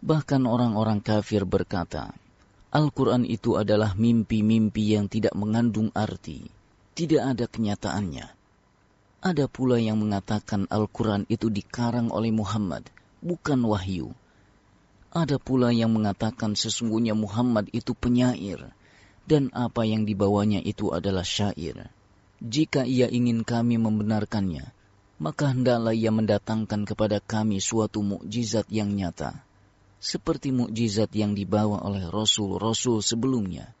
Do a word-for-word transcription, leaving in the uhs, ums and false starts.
Bahkan orang-orang kafir berkata, Al-Quran itu adalah mimpi-mimpi yang tidak mengandung arti, tidak ada kenyataannya. Ada pula yang mengatakan Al-Quran itu dikarang oleh Muhammad, bukan wahyu. Ada pula yang mengatakan sesungguhnya Muhammad itu penyair, dan apa yang dibawanya itu adalah syair. Jika ia ingin kami membenarkannya, maka hendaklah ia mendatangkan kepada kami suatu mukjizat yang nyata, seperti mukjizat yang dibawa oleh rasul-rasul sebelumnya.